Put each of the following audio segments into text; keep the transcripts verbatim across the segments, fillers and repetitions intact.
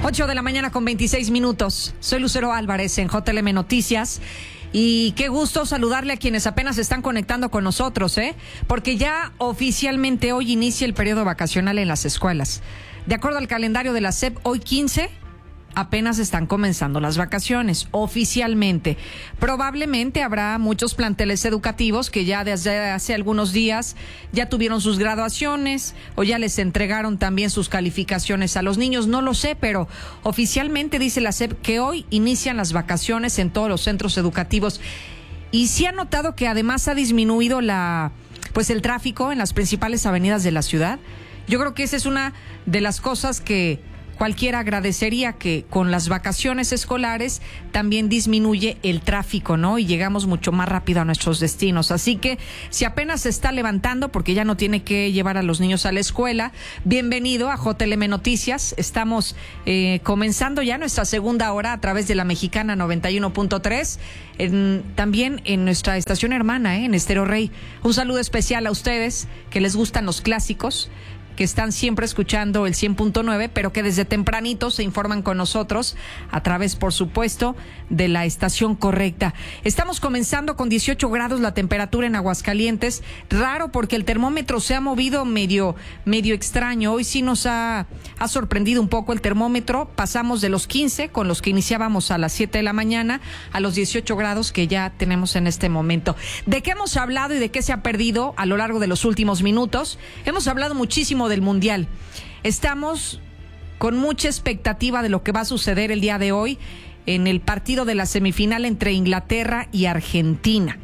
ocho de la mañana con veintiséis minutos. Soy Lucero Álvarez en J L M Noticias. Y qué gusto saludarle a quienes apenas se están conectando con nosotros, ¿eh? Porque ya oficialmente hoy inicia el periodo vacacional en las escuelas. De acuerdo al calendario de la S E P, hoy quince, apenas están comenzando las vacaciones, oficialmente. Probablemente habrá muchos planteles educativos que ya desde hace algunos días ya tuvieron sus graduaciones o ya les entregaron también sus calificaciones a los niños. No lo sé, pero oficialmente dice la S E P que hoy inician las vacaciones en todos los centros educativos. Y sí ha notado que además ha disminuido la, pues el tráfico en las principales avenidas de la ciudad. Yo creo que esa es una de las cosas que cualquiera agradecería, que con las vacaciones escolares también disminuye el tráfico, ¿no? Y llegamos mucho más rápido a nuestros destinos. Así que si apenas se está levantando, porque ya no tiene que llevar a los niños a la escuela, bienvenido a J L M Noticias. Estamos eh, comenzando ya nuestra segunda hora a través de la Mexicana noventa y uno punto tres, en, también en nuestra estación hermana, ¿eh? en Estéreo Rey. Un saludo especial a ustedes que les gustan los clásicos, que están siempre escuchando el cien punto nueve, pero que desde tempranito se informan con nosotros a través, por supuesto, de la estación correcta. Estamos comenzando con dieciocho grados la temperatura en Aguascalientes. Raro porque el termómetro se ha movido medio, medio extraño. Hoy sí nos ha, ha sorprendido un poco el termómetro. Pasamos de los quince, con los que iniciábamos a las siete de la mañana, a los dieciocho grados que ya tenemos en este momento. ¿De qué hemos hablado y de qué se ha perdido a lo largo de los últimos minutos? Hemos hablado muchísimo del Mundial. Estamos con mucha expectativa de lo que va a suceder el día de hoy en el partido de la semifinal entre Inglaterra y Argentina.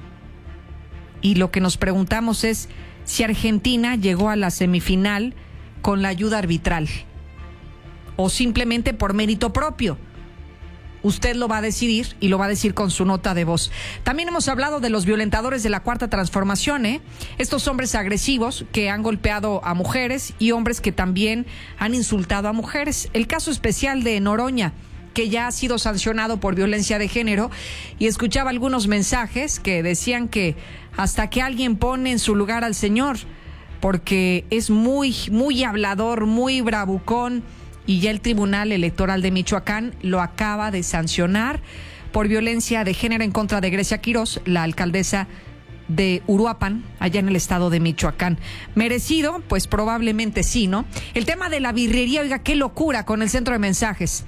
Y lo que nos preguntamos es si Argentina llegó a la semifinal con la ayuda arbitral o simplemente por mérito propio. Usted lo va a decidir y lo va a decir con su nota de voz. También hemos hablado de los violentadores de la Cuarta Transformación, ¿eh? Estos hombres agresivos que han golpeado a mujeres y hombres que también han insultado a mujeres. El caso especial de Noroña, que ya ha sido sancionado por violencia de género, y escuchaba algunos mensajes que decían que hasta que alguien pone en su lugar al señor, porque es muy, muy hablador, muy bravucón. Y ya el Tribunal Electoral de Michoacán lo acaba de sancionar por violencia de género en contra de Grecia Quirós, la alcaldesa de Uruapan, allá en el estado de Michoacán. ¿Merecido? Pues probablemente sí, ¿no? El tema de la birrería, oiga, qué locura con el centro de mensajes.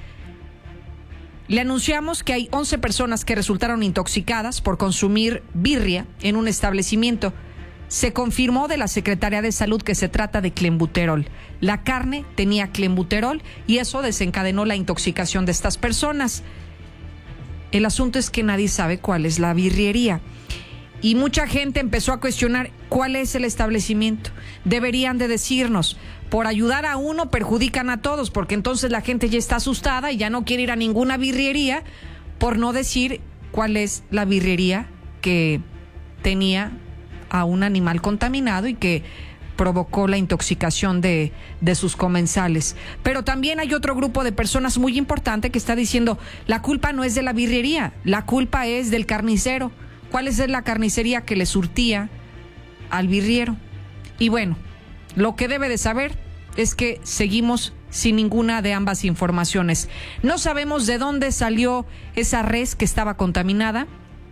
Le anunciamos que hay once personas que resultaron intoxicadas por consumir birria en un establecimiento. Se confirmó de la Secretaría de Salud que se trata de clenbuterol. La carne tenía clenbuterol y eso desencadenó la intoxicación de estas personas. El asunto es que nadie sabe cuál es la birrería. Y mucha gente empezó a cuestionar cuál es el establecimiento. Deberían de decirnos, por ayudar a uno perjudican a todos, porque entonces la gente ya está asustada y ya no quiere ir a ninguna birrería, por no decir cuál es la birrería que tenía a un animal contaminado y que provocó la intoxicación de, de sus comensales. Pero también hay otro grupo de personas muy importante que está diciendo, la culpa no es de la birrería, la culpa es del carnicero. ¿Cuál es la carnicería que le surtía al birriero? Y bueno, lo que debe de saber es que seguimos sin ninguna de ambas informaciones. No sabemos de dónde salió esa res que estaba contaminada,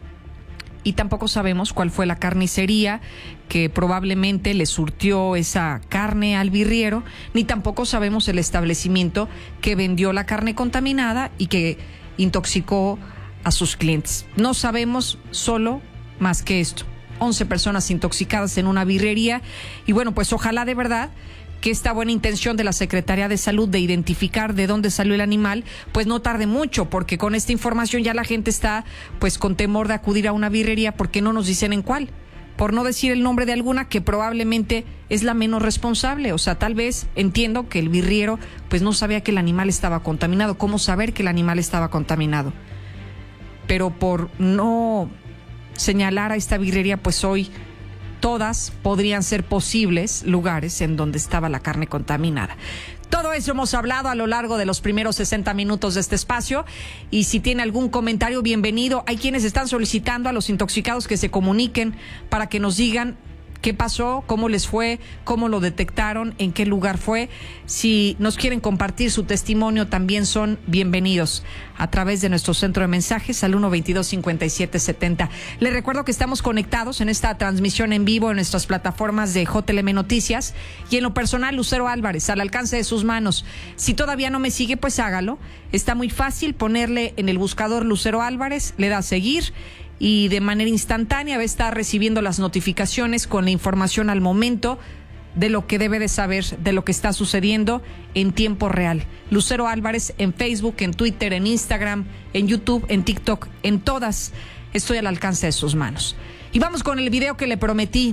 y tampoco sabemos cuál fue la carnicería que probablemente le surtió esa carne al birriero, ni tampoco sabemos el establecimiento que vendió la carne contaminada y que intoxicó a sus clientes. No sabemos solo más que esto. once personas intoxicadas en una birrería. Y bueno, pues ojalá de verdad que esta buena intención de la Secretaría de Salud de identificar de dónde salió el animal, pues no tarde mucho, porque con esta información ya la gente está pues con temor de acudir a una birrería porque no nos dicen en cuál, por no decir el nombre de alguna que probablemente es la menos responsable. O sea, tal vez entiendo que el birriero pues no sabía que el animal estaba contaminado. ¿Cómo saber que el animal estaba contaminado? Pero por no señalar a esta birrería, pues hoy todas podrían ser posibles lugares en donde estaba la carne contaminada. Todo eso hemos hablado a lo largo de los primeros sesenta minutos de este espacio, y si tiene algún comentario, bienvenido. Hay quienes están solicitando a los intoxicados que se comuniquen para que nos digan ¿Qué pasó? ¿Cómo les fue? ¿Cómo lo detectaron? ¿En qué lugar fue? Si nos quieren compartir su testimonio, también son bienvenidos a través de nuestro centro de mensajes al uno veintidós cincuenta y siete setenta. Les recuerdo que estamos conectados en esta transmisión en vivo en nuestras plataformas de J L M Noticias y en lo personal Lucero Álvarez, al alcance de sus manos. Si todavía no me sigue, pues hágalo. Está muy fácil ponerle en el buscador Lucero Álvarez, le da a seguir y de manera instantánea va a estar recibiendo las notificaciones con la información al momento de lo que debe de saber, de lo que está sucediendo en tiempo real. Lucero Álvarez en Facebook, en Twitter, en Instagram, en YouTube, en TikTok, en todas. Estoy al alcance de sus manos. Y vamos con el video que le prometí.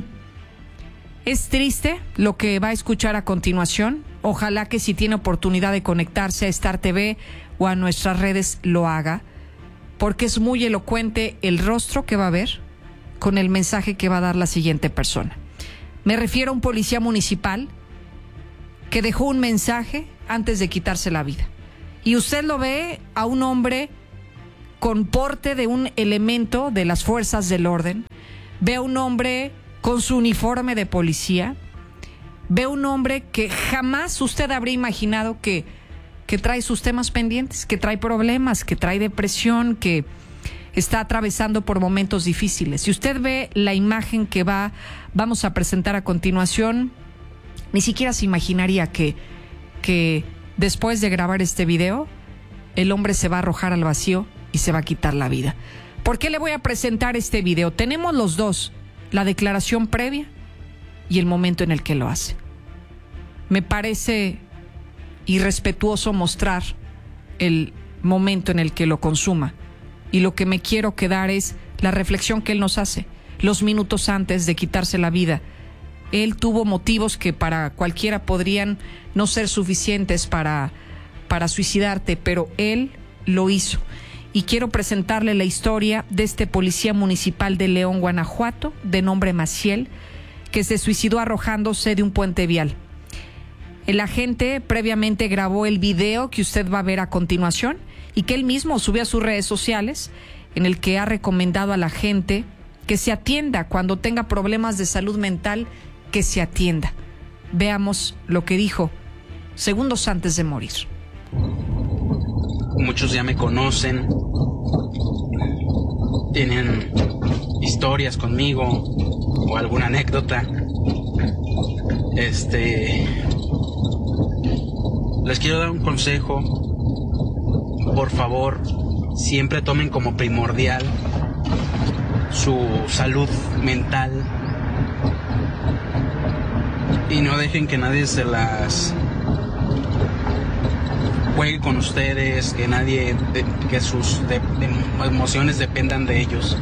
Es triste lo que va a escuchar a continuación. Ojalá que si tiene oportunidad de conectarse a Star T V o a nuestras redes lo haga, porque es muy elocuente el rostro que va a ver con el mensaje que va a dar la siguiente persona. Me refiero a un policía municipal que dejó un mensaje antes de quitarse la vida. Y usted lo ve a un hombre con porte de un elemento de las fuerzas del orden, ve a un hombre con su uniforme de policía, ve a un hombre que jamás usted habría imaginado que que trae sus temas pendientes, que trae problemas, que trae depresión, que está atravesando por momentos difíciles. Si usted ve la imagen que va, vamos a presentar a continuación, ni siquiera se imaginaría que, que después de grabar este video, el hombre se va a arrojar al vacío y se va a quitar la vida. ¿Por qué le voy a presentar este video? Tenemos los dos, la declaración previa y el momento en el que lo hace. Me parece irrespetuoso mostrar el momento en el que lo consuma, y lo que me quiero quedar es la reflexión que él nos hace los minutos antes de quitarse la vida. Él tuvo motivos que para cualquiera podrían no ser suficientes para, para suicidarte, pero él lo hizo. Y quiero presentarle la historia de este policía municipal de León, Guanajuato, de nombre Maciel, que se suicidó arrojándose de un puente vial. El agente previamente grabó el video que usted va a ver a continuación y que él mismo subió a sus redes sociales, en el que ha recomendado a la gente que se atienda cuando tenga problemas de salud mental, que se atienda. Veamos lo que dijo segundos antes de morir. Muchos ya me conocen, tienen historias conmigo o alguna anécdota. Este... Les quiero dar un consejo. Por favor, siempre tomen como primordial su salud mental y no dejen que nadie se las juegue con ustedes, que nadie, de, que sus de, de emociones dependan de ellos.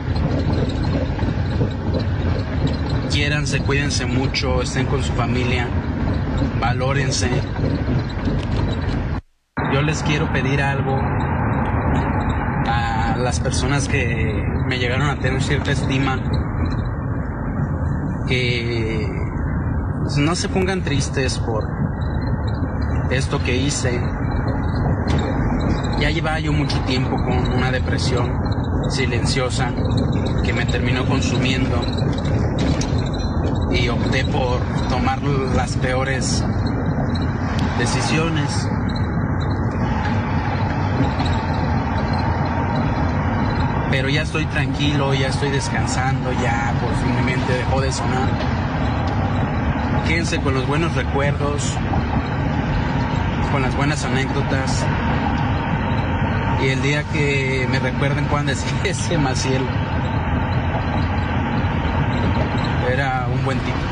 Quiéranse, cuídense mucho, estén con su familia, valórense. Yo les quiero pedir algo a las personas que me llegaron a tener cierta estima, que no se pongan tristes por esto que hice. Ya llevaba yo mucho tiempo con una depresión silenciosa que me terminó consumiendo y opté por tomar las peores decisiones. Pero ya estoy tranquilo, ya estoy descansando, ya por fin mi mente dejó de sonar. Quédense con los buenos recuerdos, con las buenas anécdotas. Y el día que me recuerden puedan decir, ese Maciel era un buen tipo.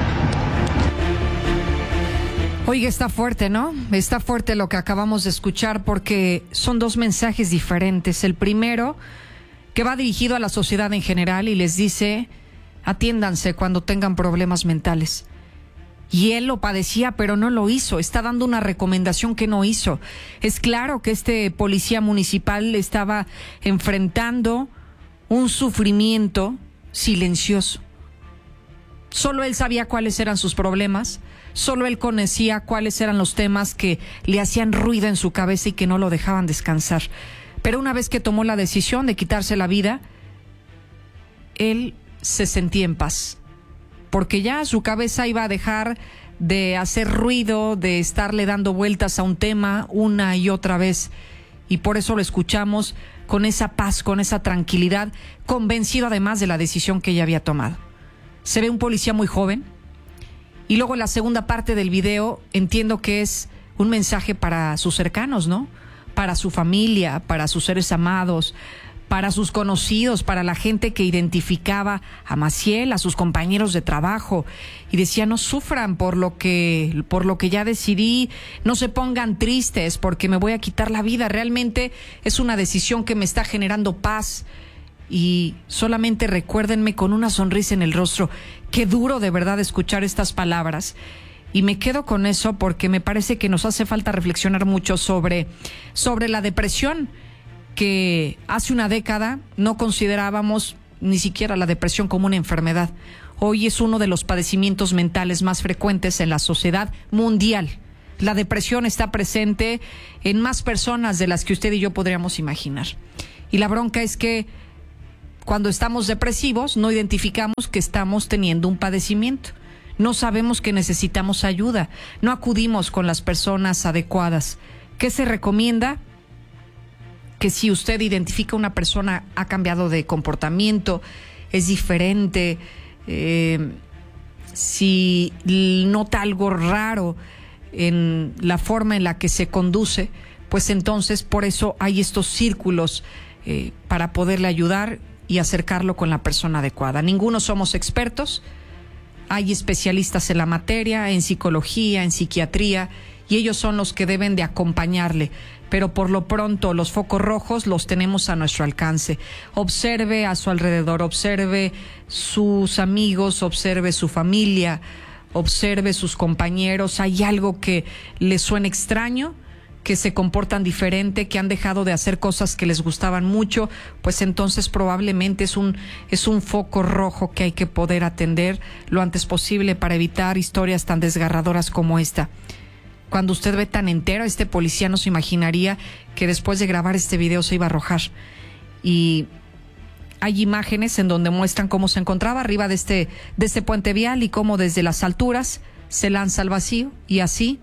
Oiga, está fuerte, ¿no? Está fuerte lo que acabamos de escuchar, porque son dos mensajes diferentes. El primero, que va dirigido a la sociedad en general y les dice, atiéndanse cuando tengan problemas mentales. Y él lo padecía, pero no lo hizo. Está dando una recomendación que no hizo. Es claro que este policía municipal estaba enfrentando un sufrimiento silencioso. Solo él sabía cuáles eran sus problemas. Solo él conocía cuáles eran los temas que le hacían ruido en su cabeza y que no lo dejaban descansar. Pero una vez que tomó la decisión de quitarse la vida, él se sentía en paz. porque ya su cabeza iba a dejar de hacer ruido, de estarle dando vueltas a un tema una y otra vez. Y por eso lo escuchamos con esa paz, con esa tranquilidad, convencido además de la decisión que ella había tomado. Se ve un policía muy joven y luego en la segunda parte del video entiendo que es un mensaje para sus cercanos, ¿no? Para su familia, para sus seres amados, para sus conocidos, para la gente que identificaba a Maciel, a sus compañeros de trabajo, y decía: no sufran por lo que, por lo que ya decidí, no se pongan tristes porque me voy a quitar la vida, realmente es una decisión que me está generando paz, y solamente recuérdenme con una sonrisa en el rostro. Qué duro de verdad escuchar estas palabras. Y me quedo con eso porque me parece que nos hace falta reflexionar mucho sobre, sobre la depresión, que hace una década no considerábamos ni siquiera la depresión como una enfermedad. Hoy es uno de los padecimientos mentales más frecuentes en la sociedad mundial. La depresión está presente en más personas de las que usted y yo podríamos imaginar. Y la bronca es que cuando estamos depresivos no identificamos que estamos teniendo un padecimiento. No sabemos que necesitamos ayuda. No acudimos con las personas adecuadas. ¿Qué se recomienda? Que si usted identifica una persona ha cambiado de comportamiento, es diferente, eh, si nota algo raro en la forma en la que se conduce, pues entonces por eso hay estos círculos eh, para poderle ayudar y acercarlo con la persona adecuada. Ninguno somos expertos, hay especialistas en la materia, en psicología, en psiquiatría, y ellos son los que deben de acompañarle. Pero por lo pronto los focos rojos los tenemos a nuestro alcance. Observe a su alrededor, observe sus amigos, observe su familia, observe sus compañeros. ¿Hay algo que les suene extraño? ¿Que se comportan diferente? ¿Que han dejado de hacer cosas que les gustaban mucho? Pues entonces probablemente es un, es un foco rojo que hay que poder atender lo antes posible para evitar historias tan desgarradoras como esta. Cuando usted ve tan entero a este policía, no se imaginaría que después de grabar este video se iba a arrojar. Y hay imágenes en donde muestran cómo se encontraba arriba de este, de este puente vial y cómo desde las alturas se lanza al vacío, y así,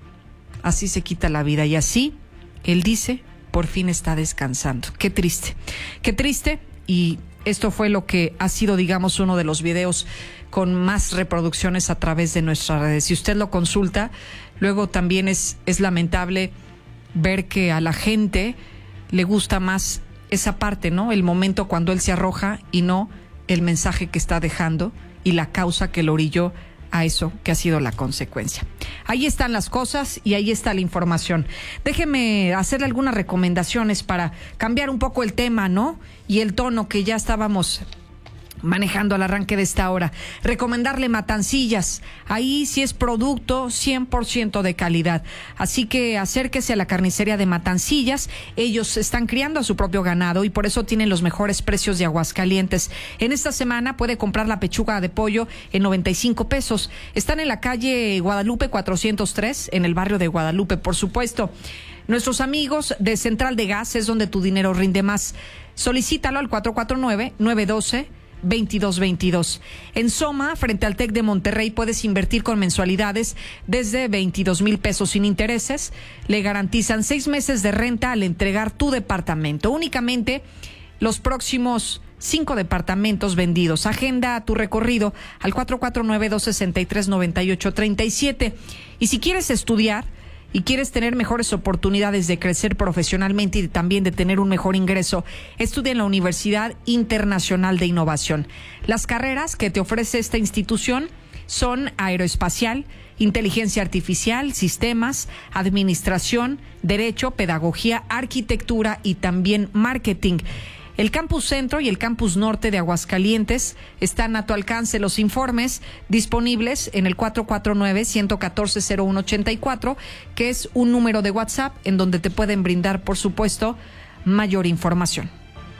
así se quita la vida. Y así, él dice, por fin está descansando. Qué triste, qué triste. Y esto fue lo que ha sido, digamos, uno de los videos con más reproducciones a través de nuestras redes. Si usted lo consulta, luego también es, es lamentable ver que a la gente le gusta más esa parte, ¿no? El momento cuando él se arroja y no el mensaje que está dejando y la causa que lo orilló a eso que ha sido la consecuencia. Ahí están las cosas y ahí está la información. Déjeme hacerle algunas recomendaciones para cambiar un poco el tema, ¿no? Y el tono que ya estábamos manejando al arranque de esta hora. Recomendarle Matancillas. Ahí sí es producto cien por ciento de calidad. Así que acérquese a la carnicería de Matancillas. Ellos están criando a su propio ganado y por eso tienen los mejores precios de Aguascalientes. En esta semana puede comprar la pechuga de pollo en noventa y cinco pesos. Están en la calle Guadalupe cuatrocientos tres, en el barrio de Guadalupe, por supuesto. Nuestros amigos de Central de Gas es donde tu dinero rinde más. Solicítalo al cuatro cuatro nueve, nueve uno dos, veintidós veintidós. En Soma, frente al TEC de Monterrey, puedes invertir con mensualidades desde veintidós mil pesos sin intereses. Le garantizan seis meses de renta al entregar tu departamento. Únicamente los próximos cinco departamentos vendidos. Agenda tu recorrido al cuatro cuatro nueve, dos seis tres, nueve ocho tres siete. Y si quieres estudiar y quieres tener mejores oportunidades de crecer profesionalmente y también de tener un mejor ingreso, estudia en la Universidad Internacional de Innovación. Las carreras que te ofrece esta institución son aeroespacial, inteligencia artificial, sistemas, administración, derecho, pedagogía, arquitectura y también marketing. El Campus Centro y el Campus Norte de Aguascalientes están a tu alcance. Los informes disponibles en el cuatro cuatro nueve, uno uno cuatro, cero uno ocho cuatro, que es un número de WhatsApp en donde te pueden brindar, por supuesto, mayor información.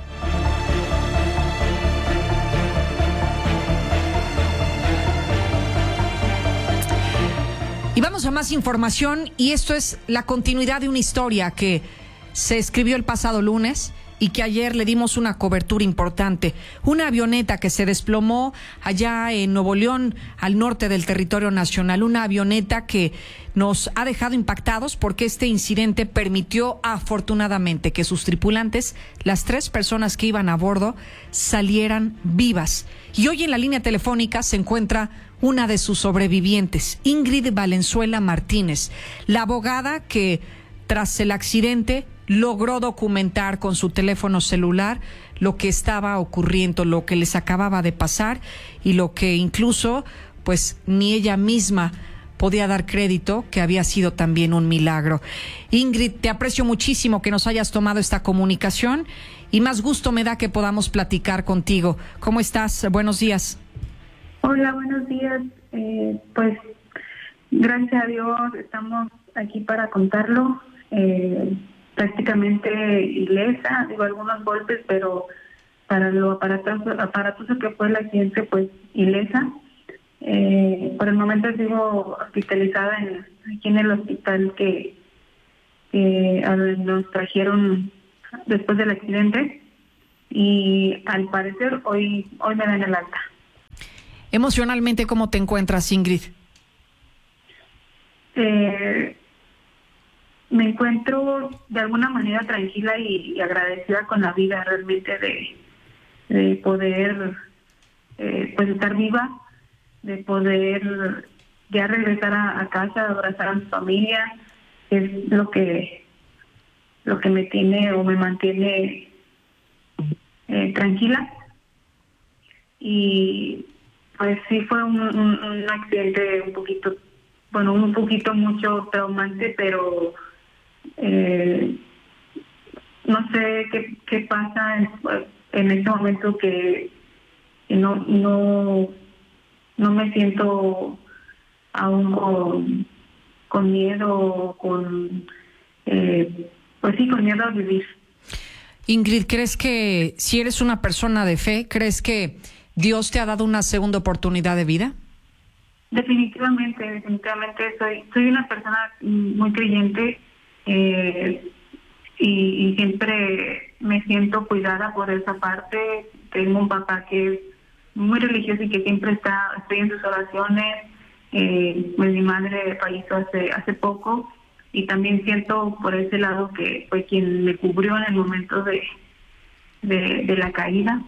Y vamos a más información, y esto es la continuidad de una historia que se escribió el pasado lunes y que ayer le dimos una cobertura importante. Una avioneta que se desplomó allá en Nuevo León, al norte del territorio nacional. Una avioneta que nos ha dejado impactados porque este incidente permitió afortunadamente que sus tripulantes, las tres personas que iban a bordo, salieran vivas. Y hoy en la línea telefónica se encuentra una de sus sobrevivientes, Ingrid Valenzuela Martínez, la abogada que tras el accidente logró documentar con su teléfono celular lo que estaba ocurriendo, lo que les acababa de pasar y lo que incluso pues ni ella misma podía dar crédito que había sido también un milagro. Ingrid, te aprecio muchísimo que nos hayas tomado esta comunicación y más gusto me da que podamos platicar contigo. ¿Cómo estás? Buenos días. Hola, buenos días. Eh, pues gracias a Dios estamos aquí para contarlo. Eh, prácticamente ilesa, digo algunos golpes, pero para lo aparatoso, aparatoso que fue el accidente, pues ilesa. Eh, por el momento sigo hospitalizada en, aquí en el hospital que, que a donde nos trajeron después del accidente y al parecer hoy hoy me dan el alta. Emocionalmente, ¿cómo te encuentras, Ingrid? Eh, me encuentro de alguna manera tranquila y, y agradecida con la vida realmente de, de poder eh, pues estar viva, de poder ya regresar a, a casa, abrazar a mi familia, es lo que lo que me tiene o me mantiene eh, tranquila. Y pues sí fue un, un, un accidente un poquito, bueno, un poquito mucho traumante, pero eh, no sé qué, qué pasa en, en este momento que, que no, no, no me siento aún con, con miedo, con, eh, pues sí, con miedo a vivir. Ingrid, ¿crees que si eres una persona de fe, crees que Dios te ha dado una segunda oportunidad de vida? Definitivamente, definitivamente soy soy una persona muy creyente eh, y, y siempre me siento cuidada por esa parte. Tengo un papá que es muy religioso y que siempre está estoy en sus oraciones. Eh, pues mi madre falleció hace hace poco y también siento por ese lado que fue quien me cubrió en el momento de de, de la caída.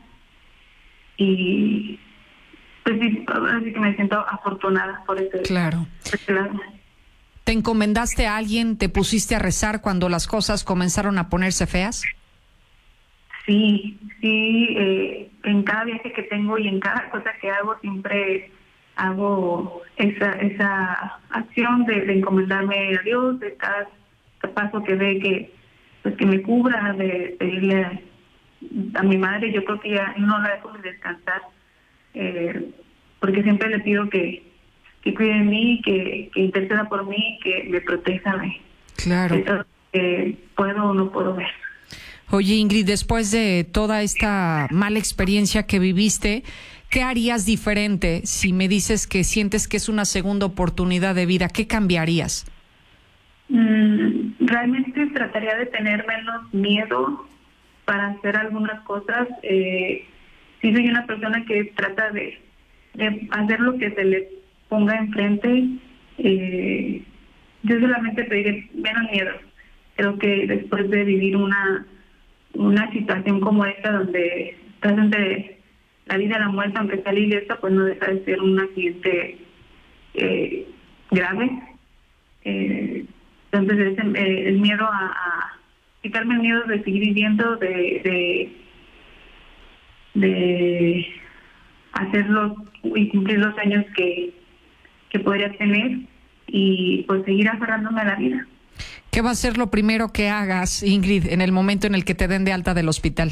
Y pues sí, así que me siento afortunada por ese, claro. por ese lado. ¿Te encomendaste a alguien, te pusiste a rezar cuando las cosas comenzaron a ponerse feas? Sí, sí, eh, en cada viaje que tengo y en cada cosa que hago siempre hago esa esa acción de, de encomendarme a Dios, de cada paso que ve que pues que me cubra, de pedirle a, a mi madre. Yo creo que ya no la dejo de descansar, eh, porque siempre le pido que, que cuide de mí, que, que interceda por mí, que me proteja de, claro. de todo lo que puedo o no puedo ver. Oye, Ingrid, después de toda esta mala experiencia que viviste, ¿qué harías diferente si me dices que sientes que es una segunda oportunidad de vida? ¿Qué cambiarías? Mm, realmente trataría de tener menos miedo para hacer algunas cosas. Eh, sí soy una persona que trata de, de hacer lo que se le ponga enfrente. Eh, yo solamente pediré menos miedo. Creo que después de vivir una una situación como esta, donde estás entre la vida y la muerte, aunque sea la iglesia, pues no deja de ser un accidente eh, grave. Eh, entonces es el, el miedo a, a quitarme el miedo de seguir viviendo, de de, de hacerlo y cumplir los sueños que, que podría tener y pues seguir aferrándome a la vida. ¿Qué va a ser lo primero que hagas, Ingrid, en el momento en el que te den de alta del hospital?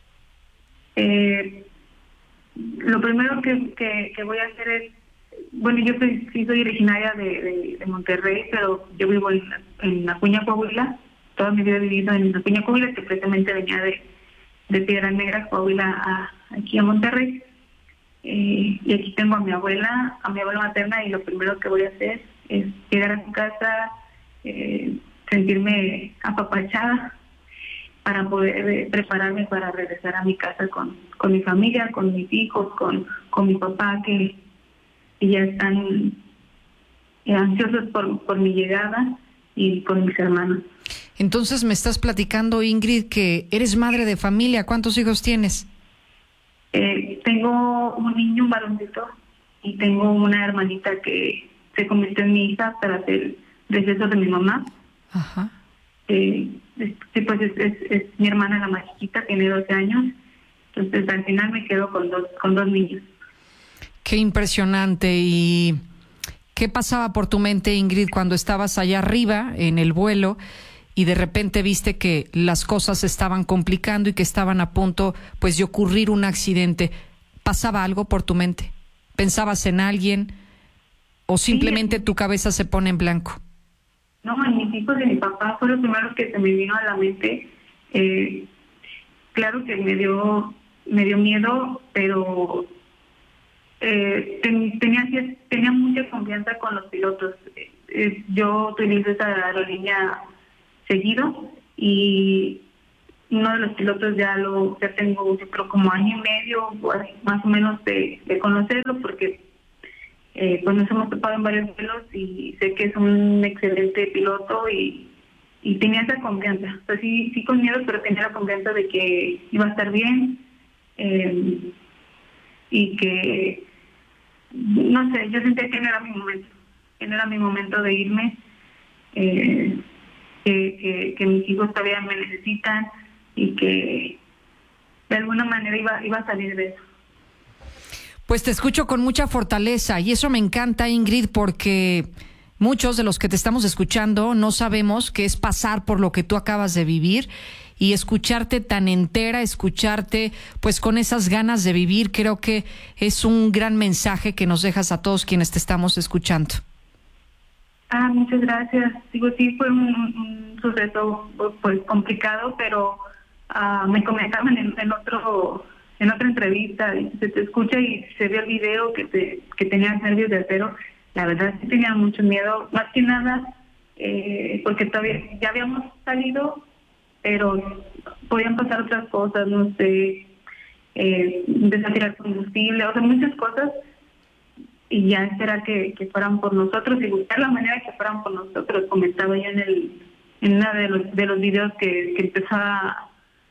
Eh, lo primero que, que, que voy a hacer es, bueno, yo soy, sí soy originaria de, de, de Monterrey, pero yo vivo en, en Acuña, Coahuila. Toda mi vida he vivido en Acuña, Coahuila, que precisamente venía de, de Piedras Negras, Coahuila, a, aquí a Monterrey. Eh, y aquí tengo a mi abuela, a mi abuela materna, y lo primero que voy a hacer es llegar a su casa, eh, sentirme apapachada para poder eh, prepararme para regresar a mi casa con, con mi familia, con mis hijos, con, con mi papá, que, que ya están eh, ansiosos por, por mi llegada, y con mis hermanos. Entonces me estás platicando, Ingrid, que eres madre de familia. ¿Cuántos hijos tienes? Eh, tengo un niño, un varoncito, y tengo una hermanita que se convirtió en mi hija tras el deceso de mi mamá. Ajá. Eh, sí, pues es, es, es mi hermana la más chiquita, tiene doce años. Entonces al final me quedo con dos, con dos niños. Qué impresionante. ¿Y qué pasaba por tu mente, Ingrid, cuando estabas allá arriba en el vuelo y de repente viste que las cosas se estaban complicando y que estaban a punto, pues, de ocurrir un accidente? ¿Pasaba algo por tu mente? ¿Pensabas en alguien o simplemente sí, tu cabeza se pone en blanco? No, en mis hijos y mi papá fue lo primero que se me vino a la mente. Eh, claro que me dio me dio miedo, pero eh, ten, tenía tenía mucha confianza con los pilotos. Eh, yo utilizo esa aerolínea seguido y uno de los pilotos ya lo ya tengo yo creo como año y medio más o menos de, de conocerlo, porque eh, pues nos hemos topado en varios vuelos y sé que es un excelente piloto, y, y tenía esa confianza. O sea, sí, sí con miedo, pero tenía la confianza de que iba a estar bien, eh, y que no sé, yo sentía que no era mi momento, que no era mi momento de irme, eh, que, que, que mis hijos todavía me necesitan y que de alguna manera iba, iba a salir de eso. Pues te escucho con mucha fortaleza y eso me encanta, Ingrid, porque muchos de los que te estamos escuchando no sabemos qué es pasar por lo que tú acabas de vivir, y escucharte tan entera, escucharte pues con esas ganas de vivir, creo que es un gran mensaje que nos dejas a todos quienes te estamos escuchando. Ah, muchas gracias. Digo, sí fue un, un suceso pues complicado, pero uh, me comentaban en, en otro en otra entrevista, se te escucha y se ve el video que te que tenías nervios de acero. La verdad sí tenía mucho miedo, más que nada eh, porque todavía ya habíamos salido, pero podían pasar otras cosas, no sé, eh, desatirar combustible, o sea, muchas cosas, y ya esperar que, que fueran por nosotros y buscar la manera que fueran por nosotros. Comentaba yo en el en uno de los de los videos que, que empezó a,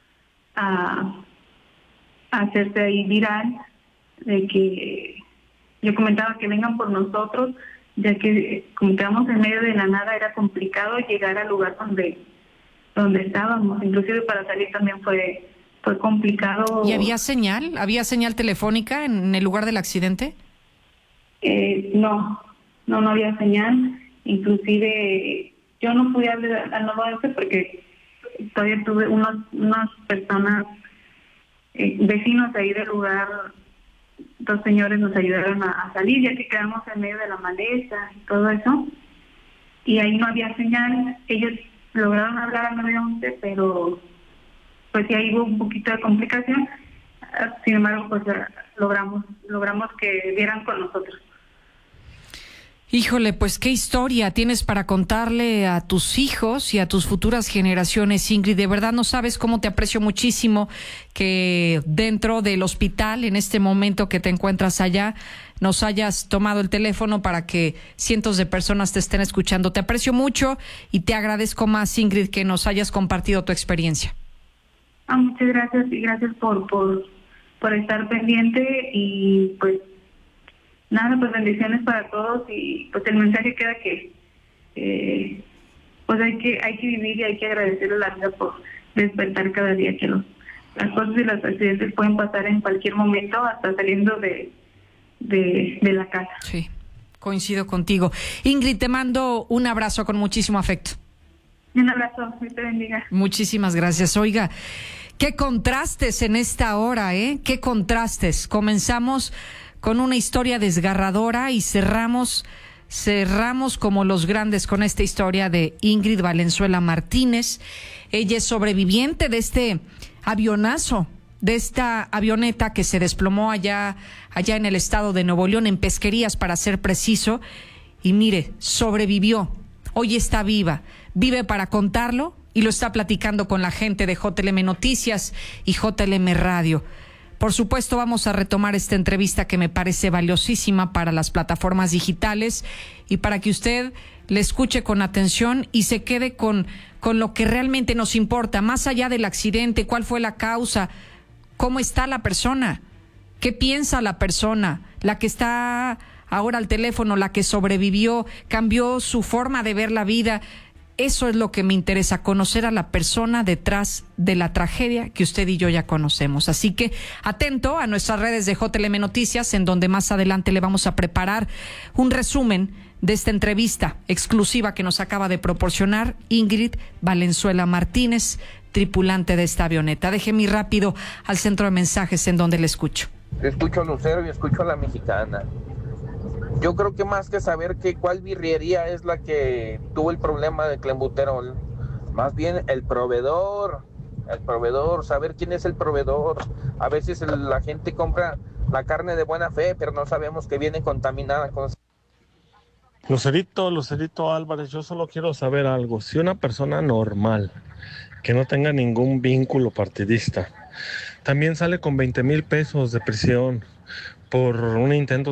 a hacerse ahí viral, de que yo comentaba que vengan por nosotros, ya que como quedamos en medio de la nada era complicado llegar al lugar donde donde estábamos, inclusive para salir también fue fue complicado. ¿Y había señal? ¿Había señal telefónica en el lugar del accidente? Eh, no, no, no había señal. Inclusive yo no pude hablar al nueve once porque todavía tuve unos, unas personas, eh, vecinos ahí del lugar, dos señores nos ayudaron a, a salir, ya que quedamos en medio de la maleza y todo eso. Y ahí no había señal. Ellos lograron hablar al nueve once, pero pues sí, ahí hubo un poquito de complicación. Sin embargo, pues logramos logramos que vieran con nosotros. Híjole, pues qué historia tienes para contarle a tus hijos y a tus futuras generaciones, Ingrid. De verdad no sabes cómo te aprecio muchísimo que dentro del hospital, en este momento que te encuentras allá, nos hayas tomado el teléfono para que cientos de personas te estén escuchando. Te aprecio mucho y te agradezco más, Ingrid, que nos hayas compartido tu experiencia. Ah, muchas gracias y gracias por, por, por estar pendiente, y pues nada, pues bendiciones para todos, y pues el mensaje queda que eh, pues hay que hay que vivir y hay que agradecerle la vida por despertar cada día, que los, las cosas y los accidentes pueden pasar en cualquier momento, hasta saliendo de, de, de la casa. Sí, coincido contigo. Ingrid, te mando un abrazo con muchísimo afecto. Un abrazo, Dios te bendiga. Muchísimas gracias. Oiga, qué contrastes en esta hora, ¿eh? Qué contrastes. Comenzamos con una historia desgarradora y cerramos, cerramos como los grandes con esta historia de Ingrid Valenzuela Martínez. Ella es sobreviviente de este avionazo, de esta avioneta que se desplomó allá, allá en el estado de Nuevo León, en Pesquerías para ser preciso. Y mire, sobrevivió. Hoy está viva. Vive para contarlo, y lo está platicando con la gente de J L M Noticias y J L M Radio. Por supuesto, vamos a retomar esta entrevista que me parece valiosísima para las plataformas digitales y para que usted le escuche con atención y se quede con, con lo que realmente nos importa, más allá del accidente, cuál fue la causa, cómo está la persona, qué piensa la persona, la que está ahora al teléfono, la que sobrevivió, cambió su forma de ver la vida. Eso es lo que me interesa, conocer a la persona detrás de la tragedia que usted y yo ya conocemos. Así que atento a nuestras redes de J L M Noticias, en donde más adelante le vamos a preparar un resumen de esta entrevista exclusiva que nos acaba de proporcionar Ingrid Valenzuela Martínez, tripulante de esta avioneta. Déjeme ir rápido al centro de mensajes en donde le escucho. Yo escucho a Lucero y escucho a la mexicana. Yo creo que más que saber que cuál birrería es la que tuvo el problema de clenbuterol, más bien el proveedor, el proveedor, saber quién es el proveedor. A veces el, la gente compra la carne de buena fe, pero no sabemos que viene contaminada con... Lucerito, Lucerito Álvarez, yo solo quiero saber algo. Si una persona normal, que no tenga ningún vínculo partidista, también sale con veinte mil pesos de prisión por un intento